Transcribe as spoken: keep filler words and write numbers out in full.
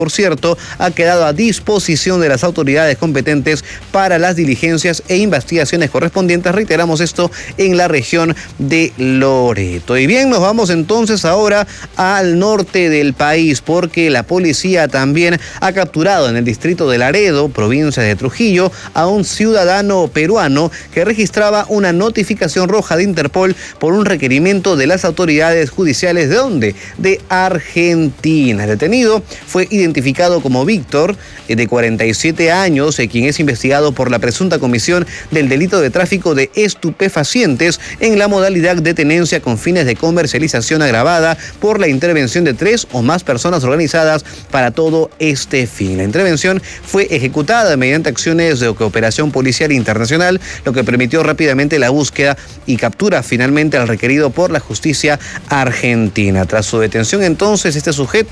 por cierto, ha quedado a disposición de las autoridades competentes para las diligencias e investigaciones correspondientes. Reiteramos esto en la región de Loreto. Y bien, nos vamos entonces ahora al norte del país, porque la policía también ha capturado en el distrito de Laredo, provincia de Trujillo, a un ciudadano peruano que registraba una notificación roja de Interpol por un requerimiento de las autoridades judiciales. ¿De dónde? De Argentina. El detenido fue identificado identificado como Víctor, de cuarenta y siete años, quien es investigado por la presunta comisión del delito de tráfico de estupefacientes en la modalidad de tenencia con fines de comercialización agravada por la intervención de tres o más personas organizadas para todo este fin. La intervención fue ejecutada mediante acciones de cooperación policial internacional, lo que permitió rápidamente la búsqueda y captura finalmente al requerido por la justicia argentina. Tras su detención, entonces, este sujeto